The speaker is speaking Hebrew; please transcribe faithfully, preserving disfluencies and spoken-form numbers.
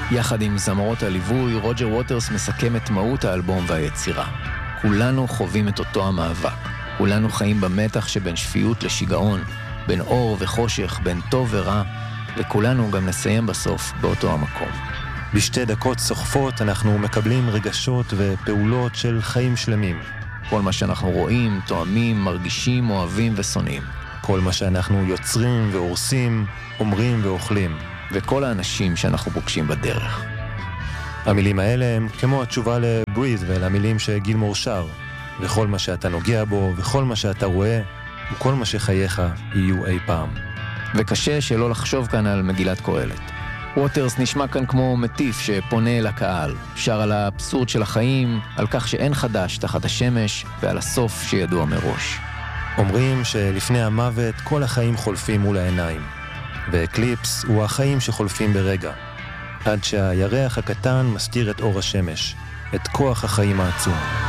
יחד עם זמרות הליווי, רוג'ר ווטרס מסכם את מהות האלבום והיצירה. כולנו חווים את אותו המאבק. כולנו חיים במתח שבין שפיות לשיגעון, בין אור וחושך, בין טוב ורע, וכולנו גם נסיים בסוף באותו המקום. בשתי דקות סוחפות אנחנו מקבלים רגשות ופעולות של חיים שלמים. כל מה שאנחנו רואים, תואמים, מרגישים, אוהבים ושונאים. כל מה שאנחנו יוצרים והורסים, אומרים ואוכלים. וכל האנשים שאנחנו פוגשים בדרך. המילים האלה הם כמו התשובה לבריז ולמילים שגילמור שר. וכל מה שאתה נוגע בו וכל מה שאתה רואה וכל מה שחייך יהיו אי פעם. וקשה שלא לחשוב כאן על מגילת קהלת. ווטרס נשמע כאן כמו מטיף שפונה אל הקהל, שר על האבסורד של החיים, על כך שאין חדש תחת השמש ועל הסוף שידוע מראש. אומרים שלפני המוות כל החיים חולפים מול העיניים, ואקליפס הוא החיים שחולפים ברגע, עד שהירח הקטן מסתיר את אור השמש, את כוח החיים העצום.